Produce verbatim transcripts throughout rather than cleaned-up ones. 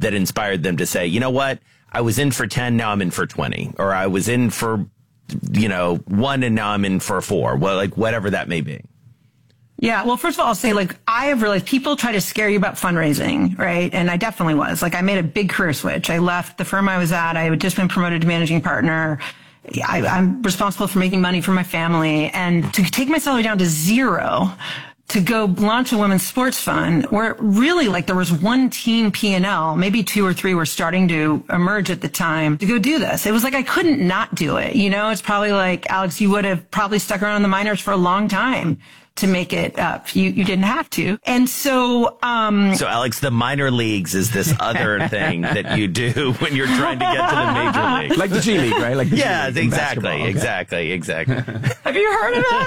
that inspired them to say, you know what, I was in for ten, now I'm in for twenty, or I was in for, you know, one and now I'm in for four. Well, like whatever that may be. Yeah, well, first of all, I'll say, like, I have realized people try to scare you about fundraising, right? And I definitely was. Like, I made a big career switch. I left the firm I was at. I had just been promoted to managing partner. I, I'm responsible for making money for my family. And to take my salary down to zero to go launch a women's sports fund where really, like, there was one team P and L, maybe two or three were starting to emerge at the time to go do this. It was like I couldn't not do it. You know, it's probably like, Alex, you would have probably stuck around in the minors for a long time to make it up. You you didn't have to. And so um So Alex, the minor leagues is this other thing that you do when you're trying to get to the major league. Like the G League, right? Like the yeah, G League exactly, okay. exactly, exactly. Have you heard about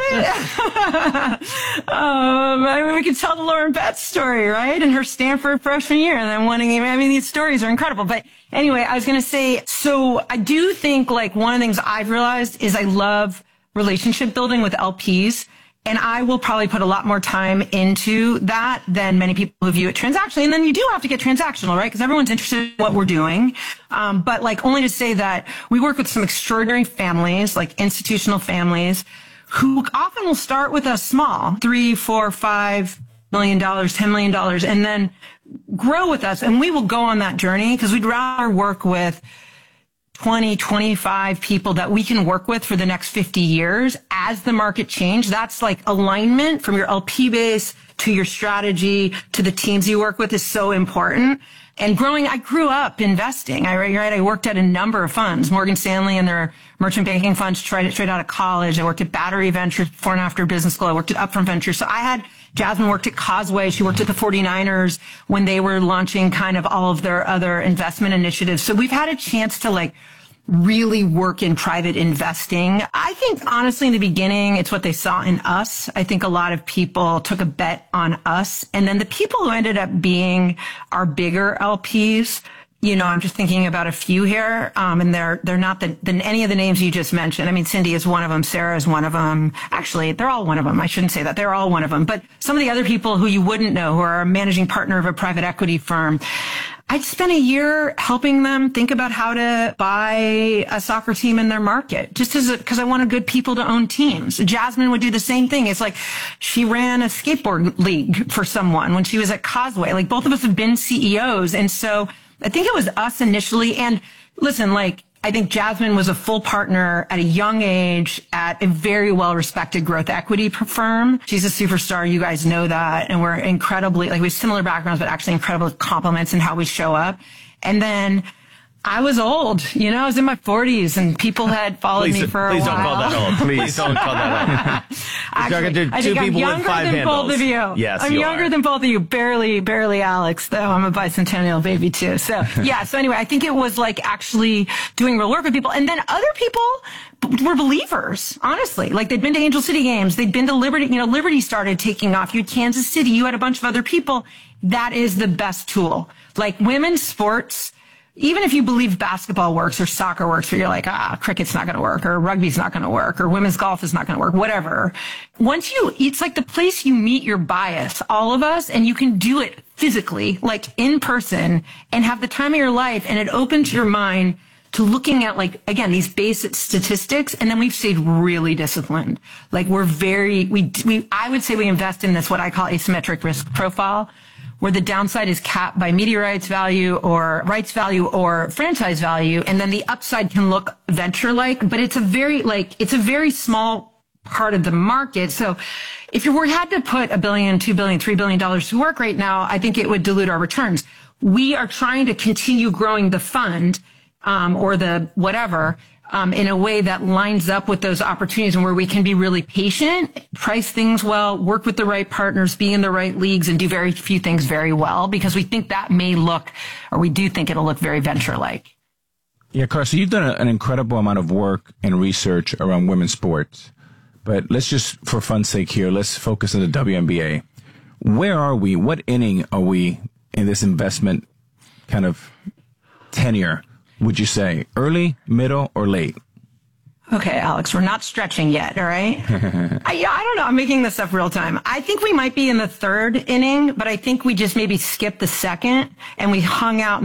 it? um, I mean, we could tell the Lauren Betts story, right? In her Stanford freshman year and then winning. I mean, these stories are incredible. But anyway, I was going to say, so I do think like one of the things I've realized is I love relationship building with L Ps. And I will probably put a lot more time into that than many people who view it transactionally. And then you do have to get transactional, right? Because everyone's interested in what we're doing. Um, but like only to say that we work with some extraordinary families, like institutional families, who often will start with us small, three, four, five million dollars, ten million dollars, and then grow with us. And we will go on that journey because we'd rather work with twenty, twenty-five people that we can work with for the next fifty years as the market change. That's like alignment from your L P base to your strategy to the teams you work with is so important. And growing, I grew up investing. I, right, I worked at a number of funds, Morgan Stanley and their merchant banking funds straight, straight out of college. I worked at Battery Ventures before and after business school. I worked at Upfront Ventures. So I had, Jasmine worked at Causeway. She worked at the forty-niners when they were launching kind of all of their other investment initiatives. So we've had a chance to like really work in private investing. I think honestly in the beginning, it's what they saw in us. I think a lot of people took a bet on us. And then the people who ended up being our bigger L Ps, you know, I'm just thinking about a few here. Um, and they're, they're not the, the, any of the names you just mentioned. I mean, Cindy is one of them. Sarah is one of them. Actually, they're all one of them. I shouldn't say that. They're all one of them. But some of the other people who you wouldn't know, who are a managing partner of a private equity firm, I'd spent a year helping them think about how to buy a soccer team in their market, just as because I wanted good people to own teams. Jasmine would do the same thing. It's like she ran a skateboard league for someone when she was at Causeway. Like both of us have been C E Os. And so I think it was us initially. And listen, like, I think Jasmine was a full partner at a young age at a very well-respected growth equity firm. She's a superstar. You guys know that. And we're incredibly, like, we have similar backgrounds, but actually incredible compliments in how we show up. And then I was old, you know, I was in my forties and people had followed please, me for a please while. Please don't call that old. Please don't call that old. Actually, to I two think I'm people younger with five than handles. both of you. Yes, I'm you younger are. than both of you. Barely, barely Alex, though. I'm a bicentennial baby too. So yeah. So anyway, I think it was like actually doing real work with people. And then other people were believers, honestly. Like they'd been to Angel City games. They'd been to Liberty. You know, Liberty started taking off. You had Kansas City. You had a bunch of other people. That is the best tool. Like women's sports, even if you believe basketball works or soccer works, or you're like, ah, cricket's not going to work, or rugby's not going to work, or women's golf is not going to work, whatever. Once you, it's like the place you meet your bias, all of us, and you can do it physically, like in person, and have the time of your life, and it opens your mind to looking at, like, again, these basic statistics, and then we've stayed really disciplined. Like we're very, we, we, I would say we invest in this, what I call asymmetric risk profile, where the downside is capped by media rights value or rights value or franchise value. And then the upside can look venture-like, but it's a very, like, it's a very small part of the market. So if you were had to put a billion, two billion, three billion dollars to work right now, I think it would dilute our returns. We are trying to continue growing the fund, um, or the whatever, Um, in a way that lines up with those opportunities and where we can be really patient, price things well, work with the right partners, be in the right leagues, and do very few things very well, because we think that may look, or we do think it'll look very venture-like. Yeah, Carson, you've done a, an incredible amount of work and research around women's sports. But let's just, for fun's sake here, let's focus on the W N B A. Where are we? What inning are we in this investment kind of tenure? Would you say early, middle, or late? Okay, Alex, we're not stretching yet, all right? I, yeah, I don't know. I'm making this up real time. I think we might be in the third inning, but I think we just maybe skipped the second and we hung out